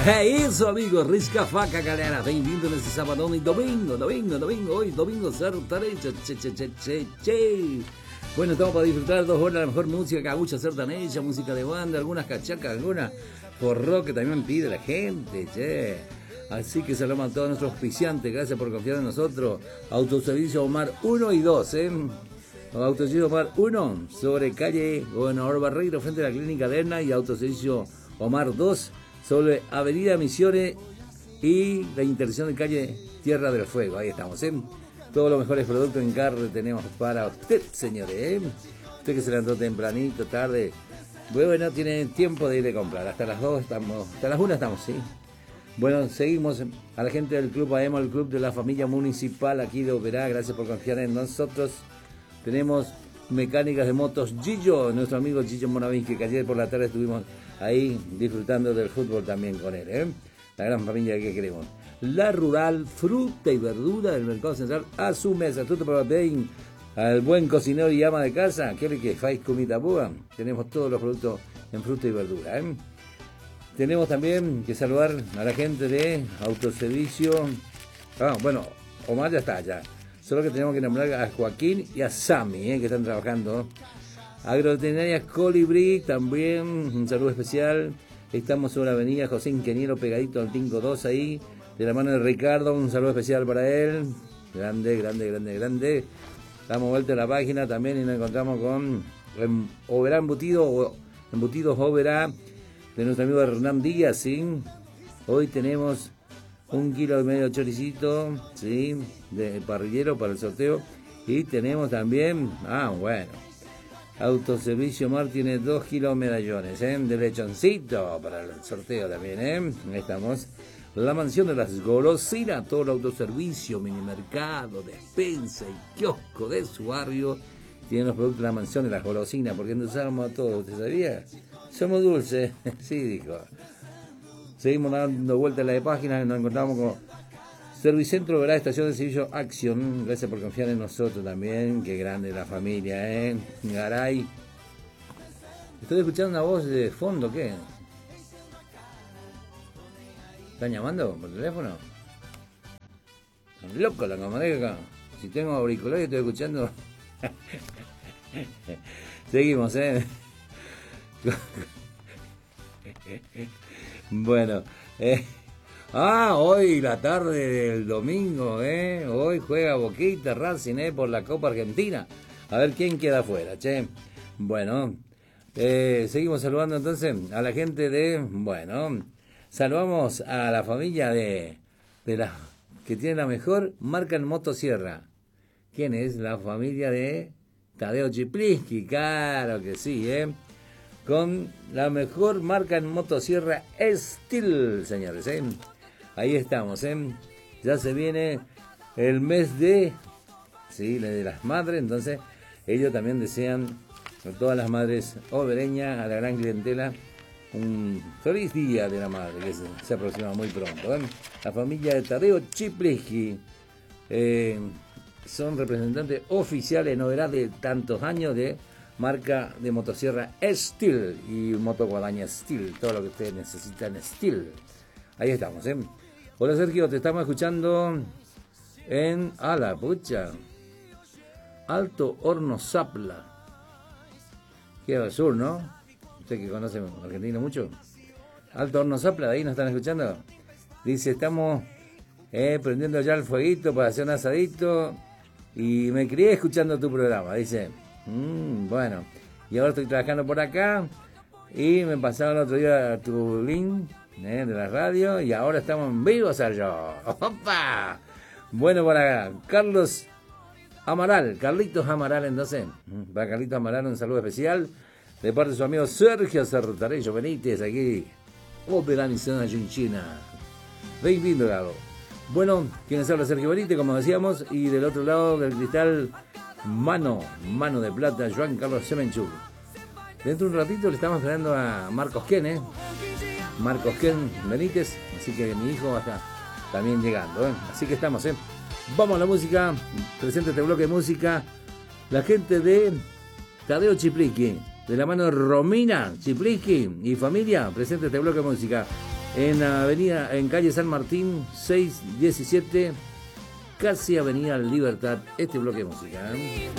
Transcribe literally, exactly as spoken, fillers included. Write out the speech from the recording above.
É isso, amigo. Risca a faca, galera. Bem-vindo nesse sabadão e domingo, domingo, domingo. Hoy, domingo sertanejo. Che, che, che, che, che. Bueno, estamos para disfrutar dos horas de la mejor música, cabucha sertaneja, música de banda, algunas cachacas, algunas porro que también pide la gente, che. Así que saludamos a todos nuestros auspiciantes. Gracias por confiar en nosotros. Autoservicio Omar uno y dos, ¿eh? Autoservicio Omar uno, sobre calle Gobernador Barreiro, frente a la clínica de Erna. Y Autoservicio Omar dos, sobre Avenida Misiones y la intersección de calle Tierra del Fuego. Ahí estamos, ¿eh? Todos los mejores productos en carne tenemos para usted, señores, ¿eh? Usted que se levantó tempranito, tarde. Bueno, no tiene tiempo de ir a comprar. Hasta las dos estamos, hasta las una estamos, ¿sí? Bueno, seguimos a la gente del Club AEMO, el Club de la Familia Municipal aquí de Oberá. Gracias por confiar en nosotros. Tenemos mecánicas de motos Gillo, nuestro amigo Gillo Moravinsky, que ayer por la tarde estuvimos ahí disfrutando del fútbol también con él, ¿eh? La gran familia que queremos. La Rural, fruta y verdura del Mercado Central a su mesa. Todo para bien al buen cocinero y ama de casa. ¿Quiere que fais comida boa? Tenemos todos los productos en fruta y verdura, ¿eh? Tenemos también que saludar a la gente de Autoservicio. Ah, bueno, Omar ya está allá. Solo que tenemos que nombrar a Joaquín y a Sami, ¿eh? Que están trabajando. Agroveterinaria Colibrí, también un saludo especial. Estamos sobre la avenida José Ingeniero, pegadito al cinco dos ahí. De la mano de Ricardo, un saludo especial para él. Grande, grande, grande, grande. Damos vuelta a la página también y nos encontramos con Oberá Embutido, Embutidos Oberá, de nuestro amigo Hernán Díaz, ¿sí? Hoy tenemos un kilo y medio de choricito, ¿sí? De parrillero para el sorteo. Y tenemos también, ah, bueno, Autoservicio Mar tiene dos kilos de medallones, ¿eh? De lechoncito para el sorteo también, ¿eh? Ahí estamos. La mansión de las golosinas, todo el autoservicio, minimercado, despensa y kiosco de su barrio. Tienen los productos de la mansión de las golosinas, porque endulzamos a todos, ¿usted sabía? Somos dulces, sí, dijo. Seguimos dando vueltas a la de página, nos encontramos con Servicentro Oberá, estación de servicio Acción. Gracias por confiar en nosotros también. Qué grande la familia, ¿eh? Garay. Estoy escuchando una voz de fondo, ¿qué? ¿Están llamando por teléfono? Están locos la camareca. Si tengo auriculares estoy escuchando. Seguimos, ¿eh? Bueno, eh. Ah, hoy la tarde del domingo, ¿eh? Hoy juega Boquita Racing, ¿eh? Por la Copa Argentina. A ver quién queda afuera, che. Bueno, eh, seguimos saludando entonces a la gente de... Bueno, saludamos a la familia de, de la que tiene la mejor marca en motosierra. ¿Quién es? La familia de Tadeo Chiplisky, claro que sí, ¿eh? Con la mejor marca en motosierra Steel, señores, ¿eh? Ahí estamos, ¿eh? Ya se viene el mes de, sí, de las madres, entonces ellos también desean a todas las madres obereñas, a la gran clientela, un feliz día de la madre, que se, se aproxima muy pronto, ¿eh? La familia de Tadeo Chiplisky, eh, son representantes oficiales en Oberá de tantos años de marca de motosierra Steel y motoguadaña Steel, todo lo que ustedes necesitan Steel. Ahí estamos, ¿eh? Hola Sergio, te estamos escuchando en a la pucha Alto Horno Zapla, queda al sur, ¿no? Usted que conoce Argentina mucho. Alto Horno Zapla, de ahí nos están escuchando. Dice, estamos eh, prendiendo ya el fueguito para hacer un asadito y me crié escuchando tu programa, dice. Mm, bueno, y ahora estoy trabajando por acá y me pasaron el otro día tu link, ¿eh? De la radio y ahora estamos en vivo, Sergio. ¡Opa! Bueno, para Carlos Amaral, Carlitos Amaral, entonces, para Carlitos Amaral un saludo especial de parte de su amigo Sergio Sertarejo Benítez, aquí, Oberá Misión China. Bienvenido, Galo. Bueno, quienes habla Sergio Benítez, como decíamos, y del otro lado del cristal, Mano, mano de plata, Juan Carlos Semenchuk. Dentro de un ratito le estamos esperando a Marcos Ken, ¿eh? Marcos Ken Benítez, así que mi hijo va a estar también llegando, ¿eh? Así que estamos, ¿eh? Vamos a la música, presente este bloque de música, la gente de Tadeo Chiplisky, de la mano de Romina Chiplisky y familia, presente este bloque de música. En avenida, en calle San Martín, seiscientos diecisiete, casi avenida Libertad, este bloque de música, ¿eh?